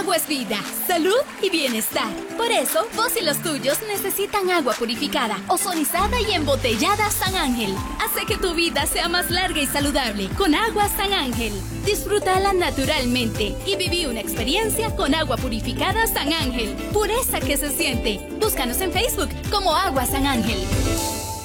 agua es vida, salud y bienestar. Por eso, vos y los tuyos necesitan agua purificada, ozonizada y embotellada San Ángel. Hace que tu vida sea más larga y saludable con agua San Ángel. Disfrútala naturalmente y viví una experiencia con agua purificada San Ángel. Pureza que se siente. Búscanos en Facebook como Agua San Ángel.